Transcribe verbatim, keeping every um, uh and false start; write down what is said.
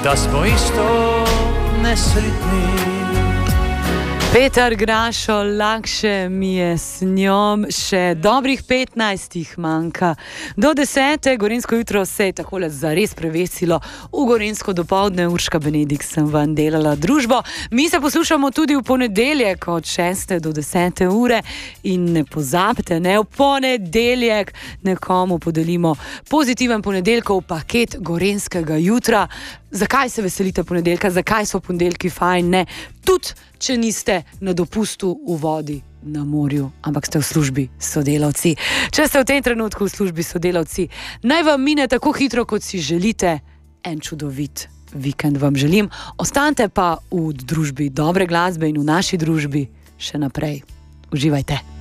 da smo isto nesretni. Petar Grašo, lakše mi je s njom, še dobrih petnajstih manjka. Do desete, Gorenjsko jutro se je takole zares prevesilo. V Gorenjsko dopoldne, Urška Benedikt sem vam delala družbo. Mi se poslušamo tudi v ponedeljek od šeste do desete ure in ne pozabite, ne, v ponedeljek nekomu podelimo pozitiven ponedeljkov paket Gorenjskega jutra. Zakaj se veselite ponedeljka, zakaj so ponedeljki fajn, ne? Tudi, če niste na dopustu v vodi na morju, ampak ste v službi sodelavci. Če ste v tem trenutku v službi sodelavci, naj vam mine tako hitro, kot si želite. En čudovit vikend vam želim. Ostanite pa v družbi dobre glasbe in v naši družbi še naprej. Uživajte.